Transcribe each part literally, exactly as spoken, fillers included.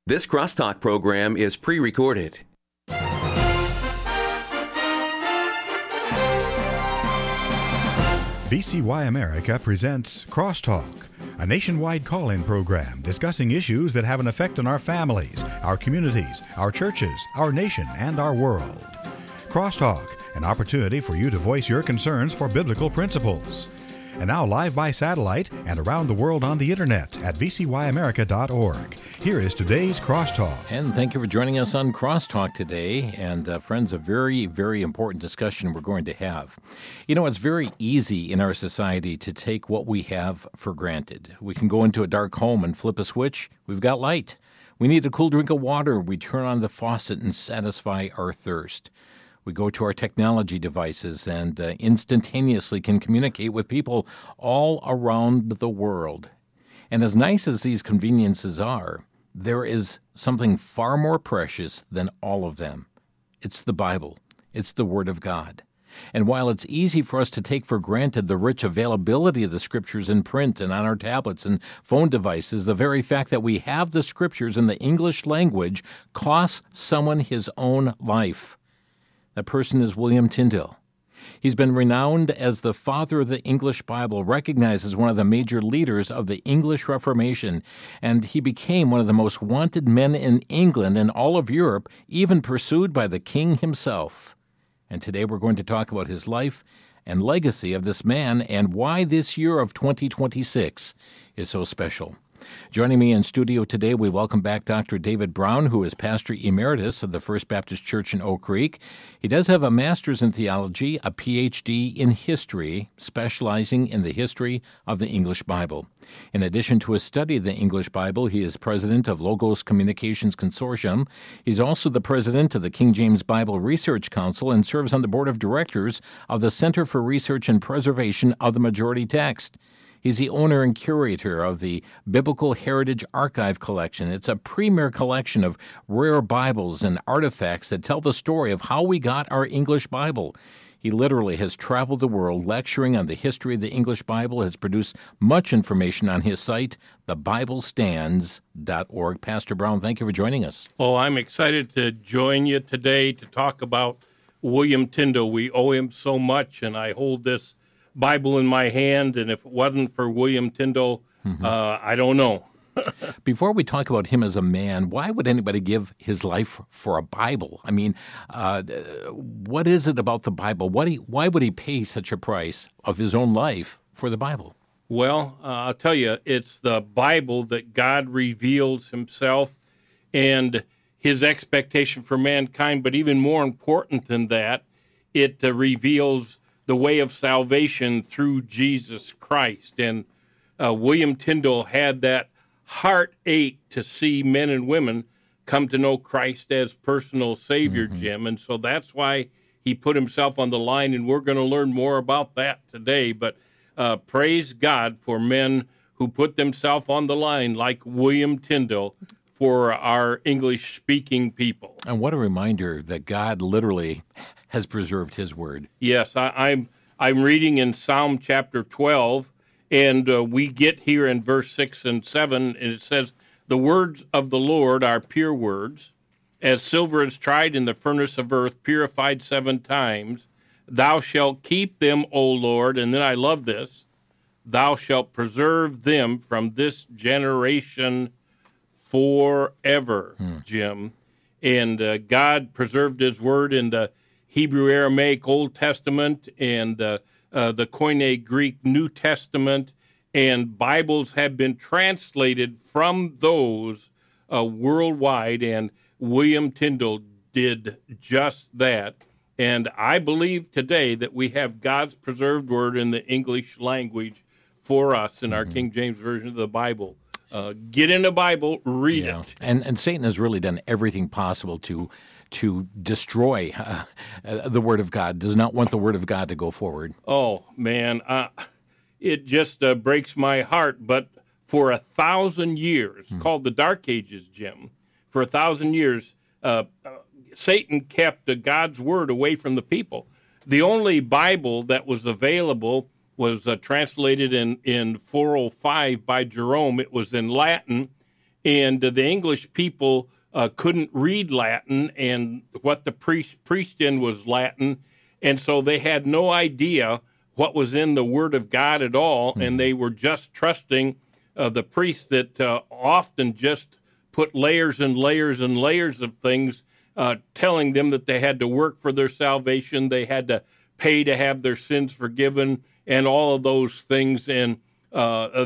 This Crosstalk program is pre-recorded. V C Y America presents Crosstalk, a nationwide call-in program discussing issues that have an effect on our families, our communities, our churches, our nation, and our world. Crosstalk, an opportunity for you to voice your concerns for biblical principles. And now live by satellite and around the world on the internet at v c y america dot org. Here is today's Crosstalk. And thank you for joining us on Crosstalk today. And uh, friends, a very, very important discussion we're going to have. You know, it's very easy in our society to take what we have for granted. We can go into a dark home and flip a switch. We've got light. We need a cool drink of water. We turn on the faucet and satisfy our thirst. We go to our technology devices and uh, instantaneously can communicate with people all around the world. And as nice as these conveniences are, there is something far more precious than all of them. It's the Bible. It's the Word of God. And while it's easy for us to take for granted the rich availability of the Scriptures in print and on our tablets and phone devices, the very fact that we have the Scriptures in the English language costs someone his own life. That person is William Tyndale. He's been renowned as the father of the English Bible, recognized as one of the major leaders of the English Reformation, and he became one of the most wanted men in England and all of Europe, even pursued by the king himself. And today we're going to talk about his life and legacy of this man and why this year of twenty twenty-six is so special. Joining me in studio today, we welcome back Doctor David Brown, who is pastor emeritus of the First Baptist Church in Oak Creek. He does have a master's in theology, a P H D in history, specializing in the history of the English Bible. In addition to his study of the English Bible, he is president of Logos Communications Consortium. He's also the president of the King James Bible Research Council and serves on the board of directors of the Center for Research and Preservation of the Majority Text. He's the owner and curator of the Biblical Heritage Archive Collection. It's a premier collection of rare Bibles and artifacts that tell the story of how we got our English Bible. He literally has traveled the world lecturing on the history of the English Bible, has produced much information on his site, the bible stands dot org. Pastor Brown, thank you for joining us. Oh, I'm excited to join you today to talk about William Tyndale. We owe him so much, and I hold this Bible in my hand, and if it wasn't for William Tyndale, mm-hmm. uh, I don't know. Before we talk about him as a man, why would anybody give his life for a Bible? I mean, uh, what is it about the Bible? What he, why would he pay such a price of his own life for the Bible? Well, uh, I'll tell you, it's the Bible that God reveals himself and his expectation for mankind, but even more important than that, it uh, reveals the way of salvation through Jesus Christ. And uh, William Tyndale had that heartache to see men and women come to know Christ as personal Savior, mm-hmm. Jim. And so that's why he put himself on the line, and we're going to learn more about that today. But uh, praise God for men who put themselves on the line like William Tyndale for our English-speaking people. And what a reminder that God literally has preserved his word. Yes, I, I'm I'm reading in Psalm chapter twelve, and uh, we get here in verse six and seven, and it says, "The words of the Lord are pure words, as silver is tried in the furnace of earth, purified seven times. Thou shalt keep them, O Lord," and then I love this, "thou shalt preserve them from this generation forever," hmm. Jim. And uh, God preserved his word in the Hebrew Aramaic Old Testament and uh, uh, the Koine Greek New Testament, and Bibles have been translated from those uh, worldwide, and William Tyndale did just that. And I believe today that we have God's preserved word in the English language for us in our mm-hmm. King James Version of the Bible. Uh, get in the Bible, read yeah. it. And and Satan has really done everything possible to to destroy uh, uh, the Word of God, does not want the Word of God to go forward. Oh, man, uh, it just uh, breaks my heart. But for a thousand years, mm. called the Dark Ages, Jim, for a thousand years, uh, uh, Satan kept uh, God's Word away from the people. The only Bible that was available was uh, translated in, in four oh five by Jerome. It was in Latin, and uh, the English people uh, couldn't read Latin, and what the priest preached in was Latin, and so they had no idea what was in the Word of God at all, mm-hmm. and they were just trusting uh, the priests that uh, often just put layers and layers and layers of things, uh, telling them that they had to work for their salvation, they had to pay to have their sins forgiven, and all of those things. And uh, uh,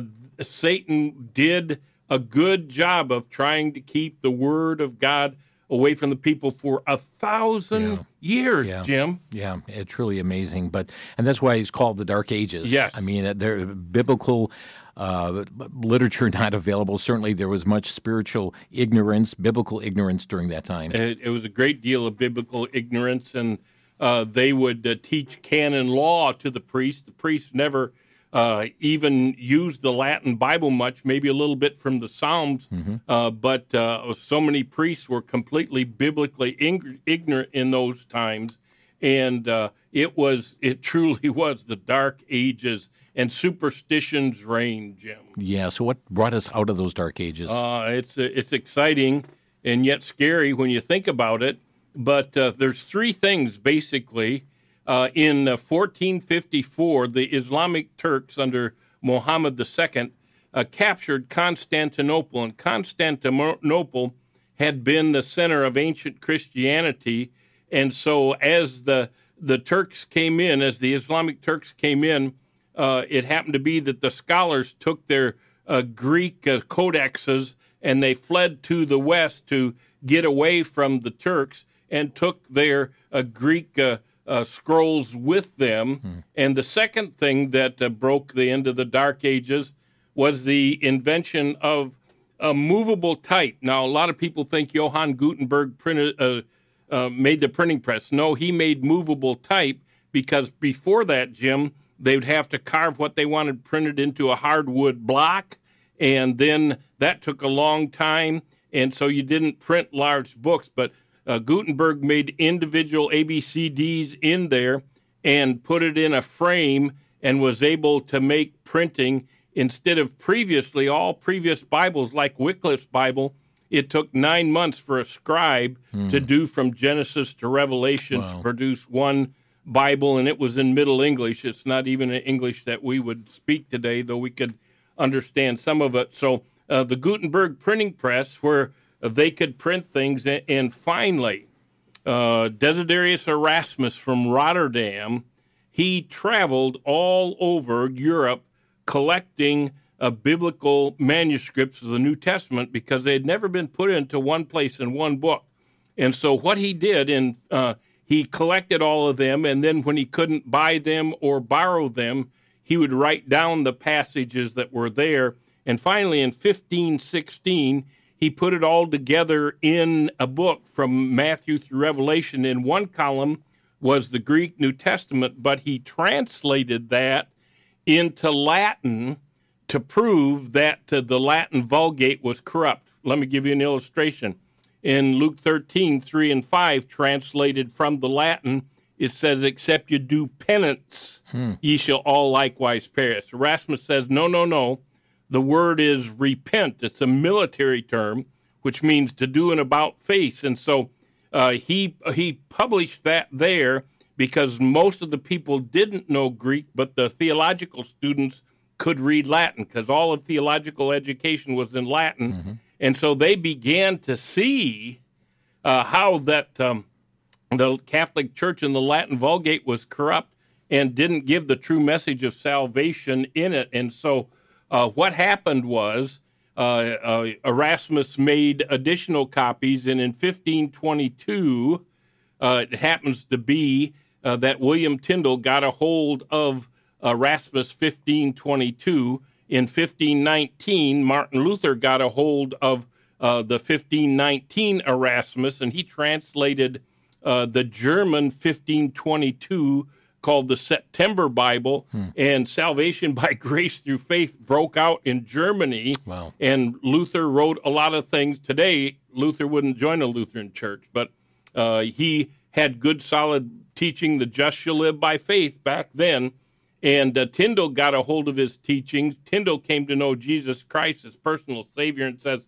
Satan did a good job of trying to keep the Word of God away from the people for a thousand yeah. years, yeah. Jim. Yeah, it's truly amazing. But and that's why he's called the Dark Ages. Yes. I mean, there biblical uh, literature not available. Certainly there was much spiritual ignorance, biblical ignorance during that time. It, it was a great deal of biblical ignorance, and uh, they would uh, teach canon law to the priests. The priests never Uh, even used the Latin Bible much, maybe a little bit from the Psalms, mm-hmm. uh, but uh, so many priests were completely biblically ing- ignorant in those times, and uh, it was, it truly was the Dark Ages, and superstitions reigned, Jim. Yeah, so what brought us out of those Dark Ages? Uh, it's, it's exciting and yet scary when you think about it, but uh, there's three things, basically. Uh, in uh, fourteen fifty-four, the Islamic Turks under Muhammad the Second uh, captured Constantinople, and Constantinople had been the center of ancient Christianity. And so as the the Turks came in, as the Islamic Turks came in, uh, it happened to be that the scholars took their uh, Greek uh, codexes and they fled to the west to get away from the Turks and took their uh, Greek uh, Uh, scrolls with them. Hmm. And the second thing that uh, broke the end of the Dark Ages was the invention of a movable type. Now, a lot of people think Johann Gutenberg printed, uh, uh, made the printing press. No, he made movable type because before that, Jim, they would have to carve what they wanted printed into a hardwood block, and then that took a long time, and so you didn't print large books. But Uh, Gutenberg made individual A B C Ds in there and put it in a frame and was able to make printing instead of previously, all previous Bibles like Wycliffe's Bible, it took nine months for a scribe mm. to do from Genesis to Revelation wow. to produce one Bible, and it was in Middle English. It's not even in English that we would speak today, though we could understand some of it. So uh, the Gutenberg printing press, where they could print things, and finally, uh, Desiderius Erasmus from Rotterdam, he traveled all over Europe collecting uh, biblical manuscripts of the New Testament because they had never been put into one place in one book. And so what he did, and uh, he collected all of them, and then when he couldn't buy them or borrow them, he would write down the passages that were there. And finally, in fifteen sixteen, he put it all together in a book from Matthew through Revelation. In one column was the Greek New Testament, but he translated that into Latin to prove that uh, the Latin Vulgate was corrupt. Let me give you an illustration. In Luke thirteen, three and five, translated from the Latin, it says, "Except you do penance, hmm. ye shall all likewise perish." Erasmus says, no, no, no. The word is repent. It's a military term, which means to do an about face. And so uh, he he published that there because most of the people didn't know Greek, but the theological students could read Latin because all of theological education was in Latin. Mm-hmm. And so they began to see uh, how that um, the Catholic Church in the Latin Vulgate was corrupt and didn't give the true message of salvation in it. And so Uh, what happened was uh, uh, Erasmus made additional copies, and in fifteen twenty-two, uh, it happens to be uh, that William Tyndale got a hold of Erasmus fifteen twenty-two. In fifteen nineteen, Martin Luther got a hold of uh, the fifteen nineteen Erasmus, and he translated uh, the German fifteen twenty-two called the September Bible, hmm. and salvation by grace through faith broke out in Germany. Wow. And Luther wrote a lot of things. Today, Luther wouldn't join a Lutheran church, but uh, he had good, solid teaching, the just shall live by faith back then. And uh, Tyndale got a hold of his teachings. Tyndale came to know Jesus Christ as personal Savior and says,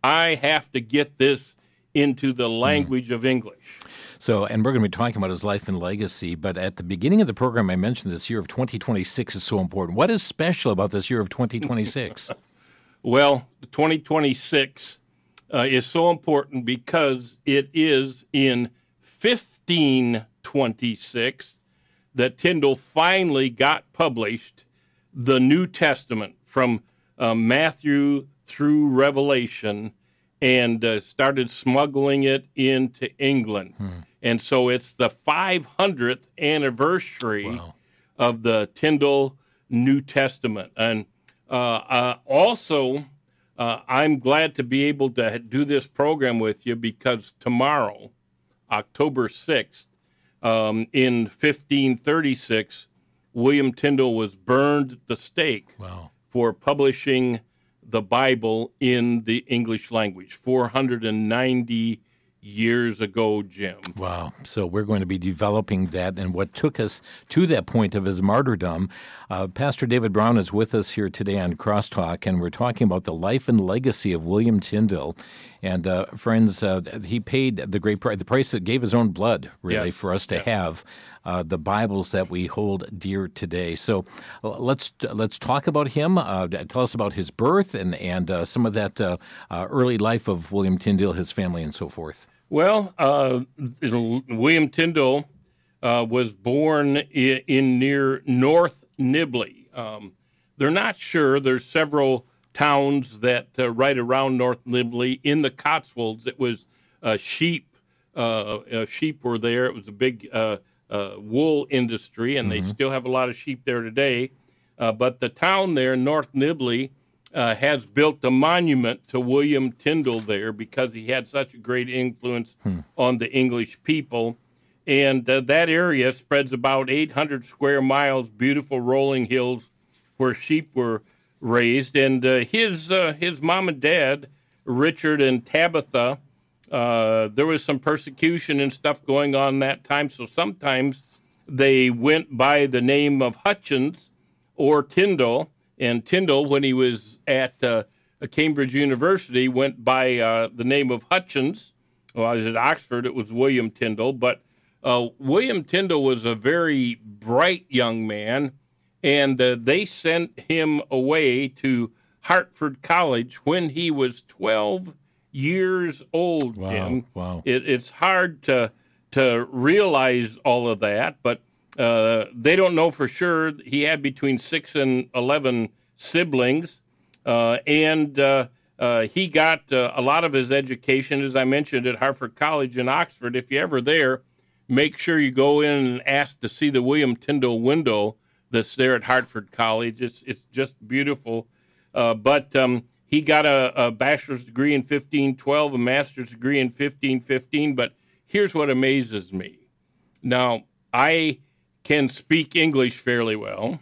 I have to get this into the language mm. of English. So, and we're going to be talking about his life and legacy, but at the beginning of the program, I mentioned this year of twenty twenty-six is so important. What is special about this year of twenty twenty-six? Well, twenty twenty-six uh, is so important because it is in fifteen twenty-six that Tyndale finally got published the New Testament from uh, Matthew through Revelation, and uh, started smuggling it into England. Hmm. And so it's the five hundredth anniversary wow. of the Tyndale New Testament. And uh, uh, also, uh, I'm glad to be able to do this program with you because tomorrow, October sixth, um, in fifteen thirty-six, William Tyndale was burned at the stake wow. for publishing the Bible in the English language, four hundred ninety years ago, Jim. Wow. So we're going to be developing that and what took us to that point of his martyrdom. Uh, Pastor David Brown is with us here today on Crosstalk, and we're talking about the life and legacy of William Tyndale. And uh, friends, uh, he paid the great price, the price that gave his own blood, really, yes. for us to yes. have uh, the Bibles that we hold dear today. So uh, let's let's talk about him. Uh, tell us about his birth and and uh, some of that uh, uh, early life of William Tyndale, his family, and so forth. Well, uh, William Tyndale uh, was born in, in near North Nibley. Um, they're not sure. There's several towns that uh, right around North Nibley in the Cotswolds. It was uh, sheep. Uh, uh, sheep were there. It was a big uh, uh, wool industry, and mm-hmm. they still have a lot of sheep there today. Uh, but the town there, North Nibley, Uh, has built a monument to William Tyndale there because he had such a great influence hmm. on the English people. And uh, that area spreads about eight hundred square miles, beautiful rolling hills where sheep were raised. And uh, his uh, his mom and dad, Richard and Tabitha, uh, there was some persecution and stuff going on that time. So sometimes they went by the name of Hutchins or Tyndale. And Tyndale, when he was at uh, Cambridge University, went by uh, the name of Hutchins. Well, I was at Oxford, it was William Tyndale. But uh, William Tyndale was a very bright young man, and uh, they sent him away to Hartford College when he was twelve years old, wow, Jim. Wow. It, it's hard to, to realize all of that, but Uh, they don't know for sure. He had between six and eleven siblings, uh, and uh, uh, he got uh, a lot of his education, as I mentioned, at Hartford College in Oxford. If you're ever there, make sure you go in and ask to see the William Tyndale window that's there at Hartford College. It's it's just beautiful. Uh, but um, he got a, a bachelor's degree in fifteen twelve, a master's degree in fifteen fifteen. But here's what amazes me. Now, I can speak English fairly well.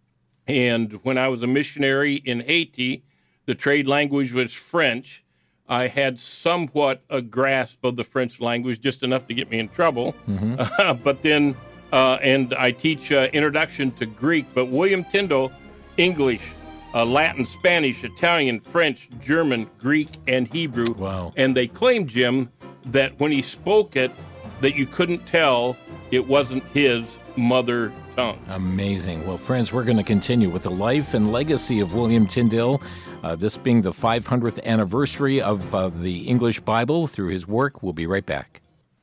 And when I was a missionary in Haiti, the trade language was French. I had somewhat a grasp of the French language, just enough to get me in trouble. Mm-hmm. Uh, but then, uh, and I teach uh, Introduction to Greek, but William Tyndale, English, uh, Latin, Spanish, Italian, French, German, Greek, and Hebrew. Wow. And they claimed, Jim, that when he spoke it, that you couldn't tell it wasn't his mother tongue. Amazing. Well, friends, we're going to continue with the life and legacy of William Tyndale, uh, this being the five hundredth anniversary of uh, the English Bible through his work. We'll be right back.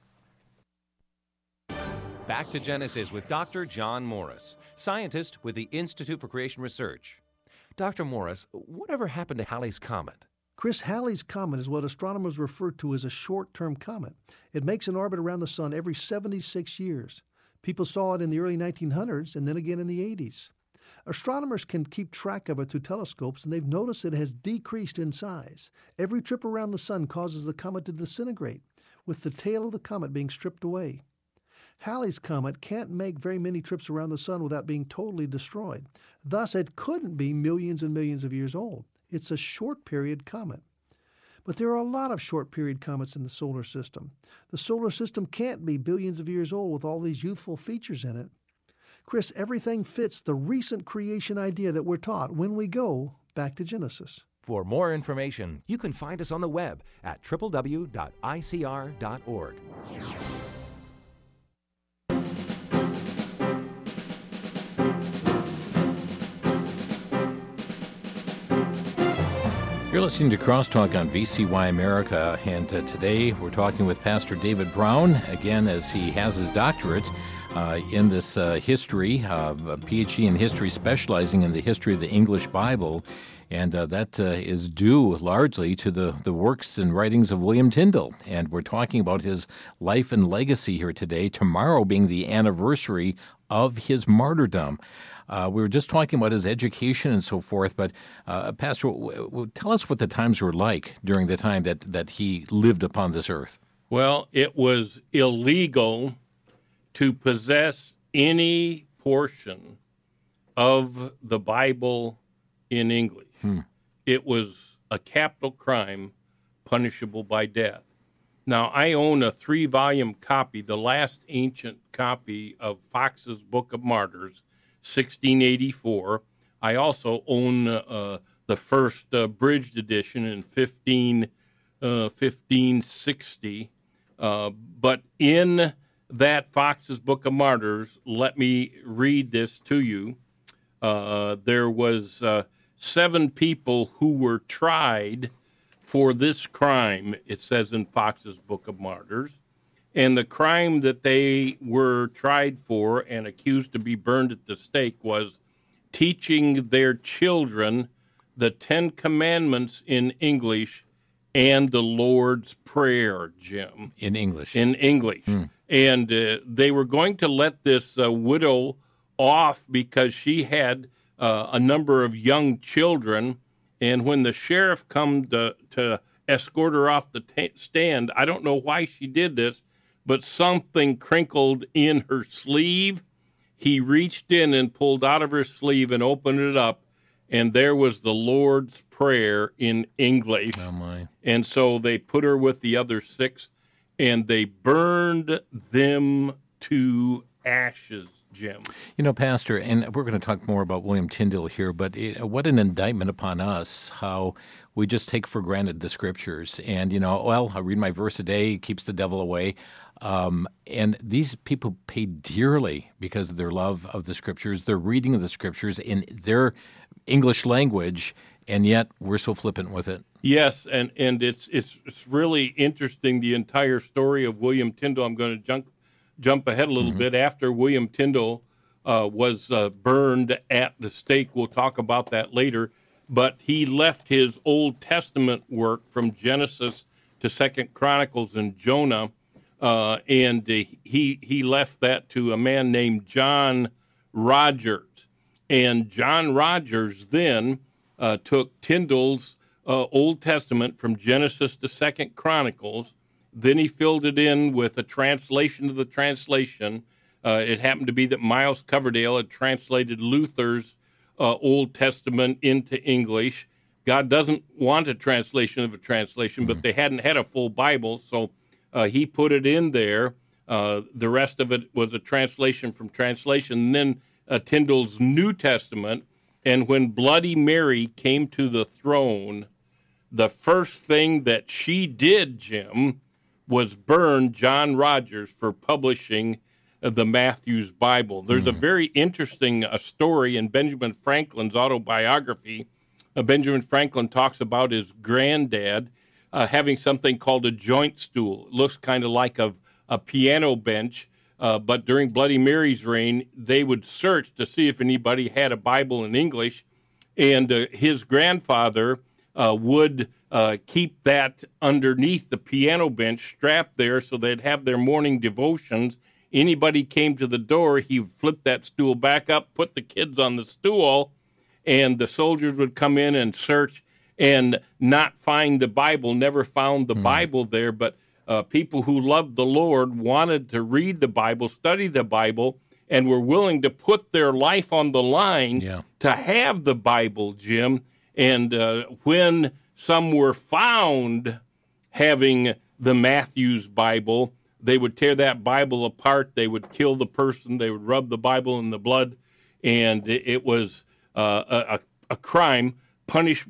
Back to Genesis with Doctor John Morris, scientist with the Institute for Creation Research. Doctor Morris, whatever happened to Halley's Comet? Chris, Halley's Comet is what astronomers refer to as a short-term comet. It makes an orbit around the sun every seventy-six years. People saw it in the early nineteen hundreds and then again in the eighties. Astronomers can keep track of it through telescopes, and they've noticed it has decreased in size. Every trip around the sun causes the comet to disintegrate, with the tail of the comet being stripped away. Halley's Comet can't make very many trips around the sun without being totally destroyed. Thus, it couldn't be millions and millions of years old. It's a short-period comet. But there are a lot of short-period comets in the solar system. The solar system can't be billions of years old with all these youthful features in it. Chris, everything fits the recent creation idea that we're taught when we go back to Genesis. For more information, you can find us on the web at w w w dot i c r dot org. You're listening to Crosstalk on V C Y America, and uh, today we're talking with Pastor David Brown, again, as he has his doctorate uh, in this uh, history, uh, a P H D in history, specializing in the history of the English Bible, and uh, that uh, is due largely to the, the works and writings of William Tyndale, and we're talking about his life and legacy here today, tomorrow being the anniversary of his martyrdom. Uh, we were just talking about his education and so forth, but uh, Pastor, w- w- tell us what the times were like during the time that, that he lived upon this earth. Well, it was illegal to possess any portion of the Bible in English. Hmm. It was a capital crime punishable by death. Now, I own a three-volume copy, the last ancient copy of Fox's Book of Martyrs, sixteen eighty-four. I also own uh, the first uh, bridged edition in fifteen, uh, fifteen sixty. Uh, but in that Fox's Book of Martyrs, let me read this to you. Uh, there was uh, seven people who were tried for this crime, it says in Fox's Book of Martyrs. And the crime that they were tried for and accused to be burned at the stake was teaching their children the Ten Commandments in English and the Lord's Prayer, Jim. In English. In English. Hmm. And uh, they were going to let this uh, widow off because she had uh, a number of young children. And when the sheriff come to, to escort her off the t- stand, I don't know why she did this, but something crinkled in her sleeve. He reached in and pulled out of her sleeve and opened it up, and there was the Lord's Prayer in English. Oh, my. And so they put her with the other six, and they burned them to ashes, Jim. You know, Pastor, and we're going to talk more about William Tyndale here, but it, what an indictment upon us, how we just take for granted the Scriptures. And, you know, well, I read my verse a day, it keeps the devil away. Um, and these people pay dearly because of their love of the Scriptures, their reading of the Scriptures in their English language, and yet we're so flippant with it. Yes, and, and it's, it's it's really interesting, the entire story of William Tyndale. I'm going to jump, jump ahead a little mm-hmm. bit. After William Tyndale uh, was uh, burned at the stake, we'll talk about that later, but he left his Old Testament work from Genesis to Second Chronicles and Jonah, Uh, and uh, he he left that to a man named John Rogers. And John Rogers then uh, took Tyndale's uh, Old Testament from Genesis to Second Chronicles. Then he filled it in with a translation of the translation. Uh, it happened to be that Miles Coverdale had translated Luther's uh, Old Testament into English. God doesn't want a translation of a translation, mm-hmm. but they hadn't had a full Bible, so Uh, he put it in there. Uh, the rest of it was a translation from translation. And then uh, Tyndale's New Testament. And when Bloody Mary came to the throne, the first thing that she did, Jim, was burn John Rogers for publishing uh, the Matthew's Bible. There's mm-hmm. a very interesting uh, story in Benjamin Franklin's autobiography. Uh, Benjamin Franklin talks about his granddad Uh, having something called a joint stool. It looks kind of like a, a piano bench, uh, but during Bloody Mary's reign, they would search to see if anybody had a Bible in English, and uh, his grandfather uh, would uh, keep that underneath the piano bench, strapped there, so they'd have their morning devotions. Anybody came to the door, he would flip that stool back up, put the kids on the stool, and the soldiers would come in and search and not find the Bible, never found the mm. Bible there, but uh, people who loved the Lord wanted to read the Bible, study the Bible, and were willing to put their life on the line yeah. to have the Bible, Jim. And uh, when some were found having the Matthew's Bible, they would tear that Bible apart, they would kill the person, they would rub the Bible in the blood, and it, it was uh, a, a crime punishable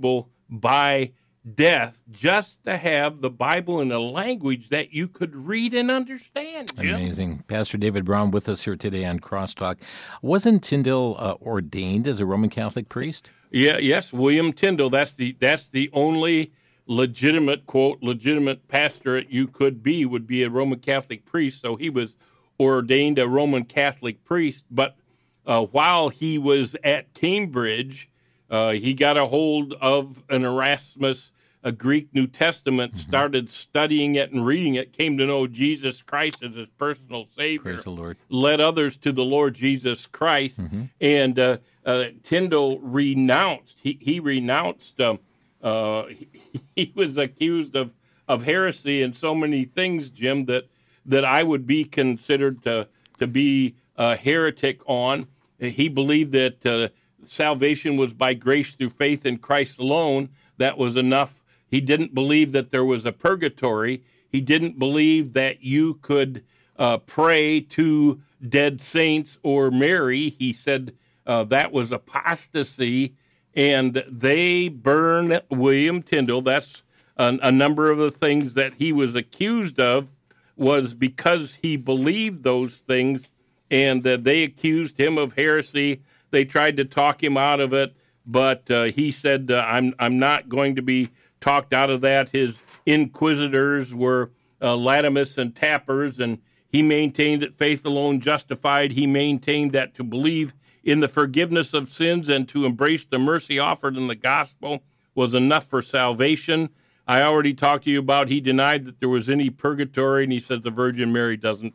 by death just to have the Bible in a language that you could read and understand, Jim. Amazing. Pastor David Brown with us here today on Crosstalk. Wasn't Tyndale uh, ordained as a Roman Catholic priest? Yeah, yes, William Tyndale. That's the that's the only legitimate, quote, legitimate pastorate you could be, would be a Roman Catholic priest. So he was ordained a Roman Catholic priest. But uh, while he was at Cambridge, Uh, he got a hold of an Erasmus, a Greek New Testament, mm-hmm. started studying it and reading it, came to know Jesus Christ as his personal Savior. Praise the Lord. Led others to the Lord Jesus Christ. Mm-hmm. And uh, uh, Tyndale renounced, he, he renounced, um, uh, he, he was accused of, of heresy and so many things, Jim, that, that I would be considered to, to be a heretic on. He believed that uh, salvation was by grace through faith in Christ alone. That was enough. He didn't believe that there was a purgatory. He didn't believe that you could uh, pray to dead saints or Mary. He said uh, that was apostasy, and they burned William Tyndale. That's a, a number of the things that he was accused of was because he believed those things, and uh, they accused him of heresy. They tried to talk him out of it, but uh, he said, uh, I'm I'm not going to be talked out of that. His inquisitors were uh, Latimus and Tappers, and he maintained that faith alone justified. He maintained that to believe in the forgiveness of sins and to embrace the mercy offered in the gospel was enough for salvation. I already talked to you about he denied that there was any purgatory, and he said the Virgin Mary doesn't